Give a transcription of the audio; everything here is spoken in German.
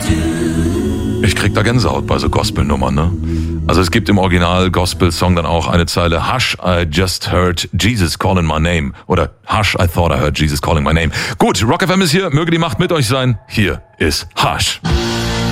Ich krieg da Gänsehaut bei so Gospelnummern, ne? Also es gibt im Original Gospel-Song dann auch eine Zeile, Hush, I just heard Jesus calling my name. Oder Hush, I thought I heard Jesus calling my name. Gut, Rock FM ist hier, möge die Macht mit euch sein. Hier ist Hush.